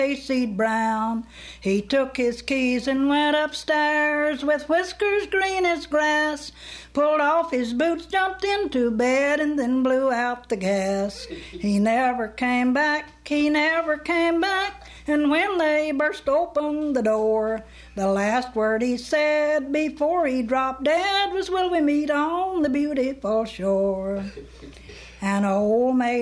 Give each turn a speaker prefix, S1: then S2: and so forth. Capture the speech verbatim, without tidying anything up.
S1: hayseed brown. He took his keys and went upstairs with whiskers green as grass, pulled off his boots, jumped into bed, and then blew out the gas. He never came back, he never came back, and when they burst open the door, the last word he said before he dropped dead was, "Will we meet on the beautiful shore?" An old maid